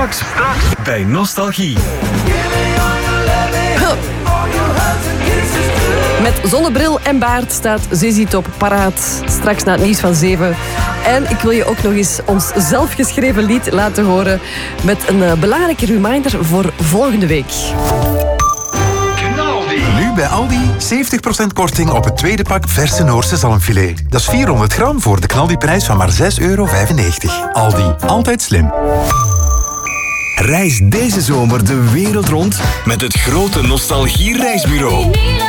Straks bij Nostalgie. Met zonnebril en baard staat ZZ Top paraat. Straks na het nieuws van 7. En ik wil je ook nog eens ons zelfgeschreven lied laten horen. Met een belangrijke reminder voor volgende week. Nu bij Aldi 70% korting op het tweede pak verse Noorse zalmfilet. Dat is 400 gram voor de knaldiprijs van maar €6,95. Aldi, altijd slim. Reis deze zomer de wereld rond met het grote Nostalgie-reisbureau.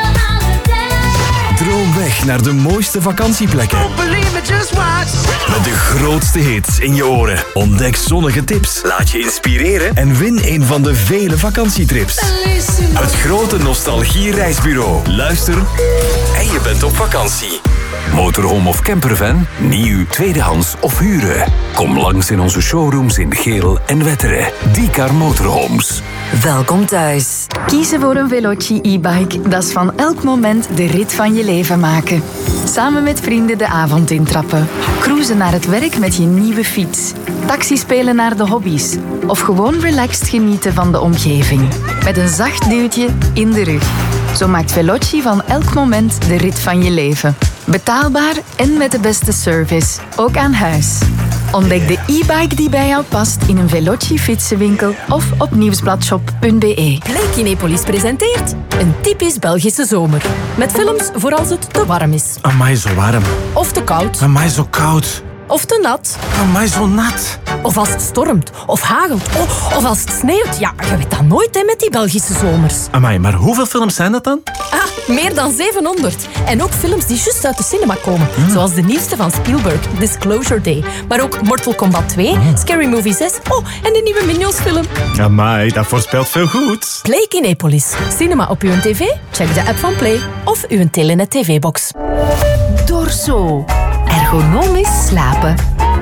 Droom weg naar de mooiste vakantieplekken. Met de grootste hits in je oren. Ontdek zonnige tips. Laat je inspireren en win een van de vele vakantietrips. Het grote Nostalgie-reisbureau. Luister en je bent op vakantie. Motorhome of campervan? Nieuw, tweedehands of huren? Kom langs in onze showrooms in Geel en Wetteren. Diecar Motorhomes. Welkom thuis. Kiezen voor een Veloci e-bike, dat is van elk moment de rit van je leven maken. Samen met vrienden de avond intrappen. Cruisen naar het werk met je nieuwe fiets. Taxi spelen naar de hobby's. Of gewoon relaxed genieten van de omgeving. Met een zacht duwtje in de rug. Zo maakt Veloci van elk moment de rit van je leven. Betaalbaar en met de beste service. Ook aan huis. Ontdek de e-bike die bij jou past in een Veloci fietsenwinkel of op nieuwsbladshop.be. Play Kinepolis presenteert een typisch Belgische zomer. Met films voor als het te warm is. Amai, zo warm. Of te koud. Amai, zo koud. Of te nat. Amai, zo nat. Of als het stormt. Of hagelt. Of als het sneeuwt. Ja, je weet dat nooit hè, met die Belgische zomers. Amai, maar hoeveel films zijn dat dan? Meer dan 700. En ook films die juist uit de cinema komen. Zoals de nieuwste van Spielberg, Disclosure Day. Maar ook Mortal Kombat 2, Scary Movie 6. Oh, en de nieuwe Minions film. Amai, dat voorspelt veel goed. Play Kinepolis. Cinema op uw tv? Check de app van Play. Of uw Telenet TV-box. Dorso. Ergonomisch slapen.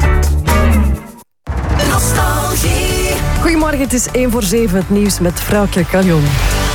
Nostalgie. Goedemorgen, het is 7:01 het nieuws met Frauke Caljon.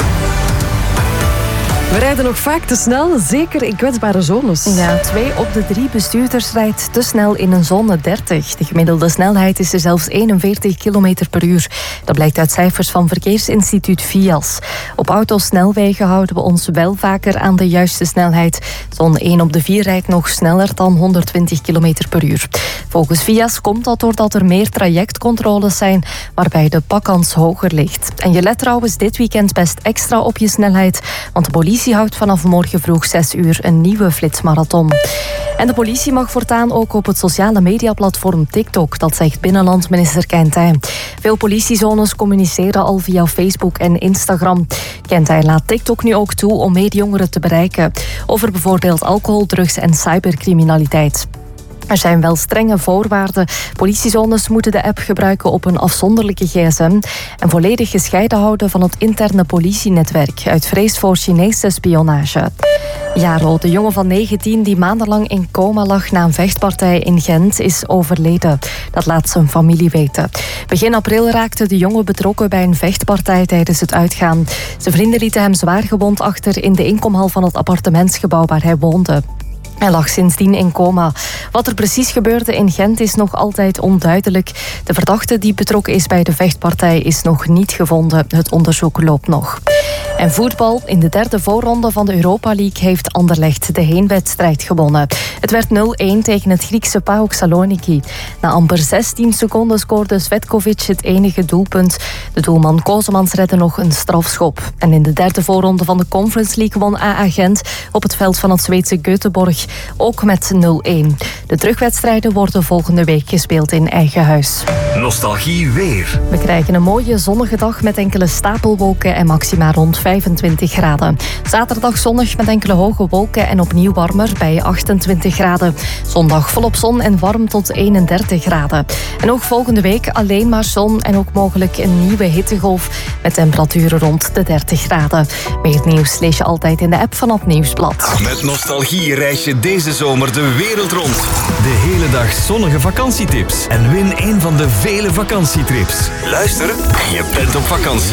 We rijden nog vaak te snel, zeker in kwetsbare zones. Ja, 2 op de 3 bestuurders rijdt te snel in een zone 30. De gemiddelde snelheid is er zelfs 41 km per uur. Dat blijkt uit cijfers van Verkeersinstituut VIAS. Op autosnelwegen houden we ons wel vaker aan de juiste snelheid. Zo'n 1 op de 4 rijdt nog sneller dan 120 km per uur. Volgens VIAS komt dat doordat er meer trajectcontroles zijn, waarbij de pakkans hoger ligt. En je let trouwens dit weekend best extra op je snelheid, want de politie houdt vanaf morgen vroeg 6 uur een nieuwe flitsmarathon. En de politie mag voortaan ook op het sociale mediaplatform TikTok, dat zegt binnenlandminister Kentijn. Veel politiezones communiceren al via Facebook en Instagram. Kentijn laat TikTok nu ook toe om medejongeren te bereiken over bijvoorbeeld alcohol, drugs en cybercriminaliteit. Er zijn wel strenge voorwaarden. Politiezones moeten de app gebruiken op een afzonderlijke gsm en volledig gescheiden houden van het interne politienetwerk uit vrees voor Chinese spionage. Jaro, de jongen van 19 die maandenlang in coma lag na een vechtpartij in Gent, is overleden. Dat laat zijn familie weten. Begin april raakte de jongen betrokken bij een vechtpartij tijdens het uitgaan. Zijn vrienden lieten hem zwaargewond achter in de inkomhal van het appartementsgebouw waar hij woonde. Hij lag sindsdien in coma. Wat er precies gebeurde in Gent is nog altijd onduidelijk. De verdachte die betrokken is bij de vechtpartij is nog niet gevonden. Het onderzoek loopt nog. En voetbal. In de derde voorronde van de Europa League heeft Anderlecht de heenwedstrijd gewonnen. Het werd 0-1 tegen het Griekse PAOK Saloniki. Na amper 16 seconden scoorde Svetkovic het enige doelpunt. De doelman Kozemans redde nog een strafschop. En in de derde voorronde van de Conference League won AA Gent op het veld van het Zweedse Göteborg ook met 0-1. De terugwedstrijden worden volgende week gespeeld in eigen huis. Nostalgie weer. We krijgen een mooie zonnige dag met enkele stapelwolken en maxima rond 25 graden. Zaterdag zonnig met enkele hoge wolken en opnieuw warmer bij 28 graden. Zondag volop zon en warm tot 31 graden. En ook volgende week alleen maar zon en ook mogelijk een nieuwe hittegolf met temperaturen rond de 30 graden. Meer nieuws lees je altijd in de app van het Nieuwsblad. Met Nostalgie reis je deze zomer de wereld rond. De hele dag zonnige vakantietips en win een van de vele vakantietrips. Luister en je bent op vakantie.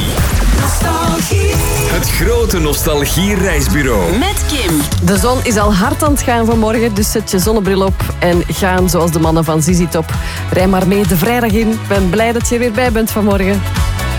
Het grote nostalgie-reisbureau. Met Kim. De zon is al hard aan het gaan vanmorgen, dus zet je zonnebril op en gaan zoals de mannen van ZZ Top. Rij maar mee de vrijdag in. Ik ben blij dat je weer bij bent vanmorgen.